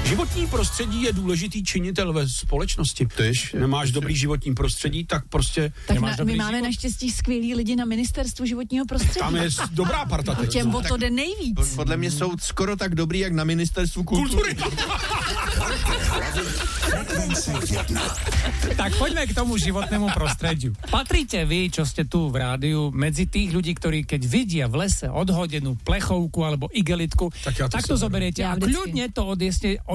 Životní prostředí je důležitý činitel ve společnosti. Nemáš dobrý životní prostředí, tak prostě Tak nemáš dobrý my máme život. naštěstí skvělý lidi na ministerstvu životního prostředí. Tam je dobrá parta. teď. Těm o to jde nejvíc. Podle mě jsou skoro tak dobrý, jak na ministerstvu kultury. Tak poďme k tomu životnému prostrediu. Patríte vy, čo ste tu v rádiu, medzi tých ľudí, ktorí keď vidia v lese odhodenú plechovku alebo igelitku, Tak ja to tak to zoberiem. zoberiete Ja a vždycky. kľudne to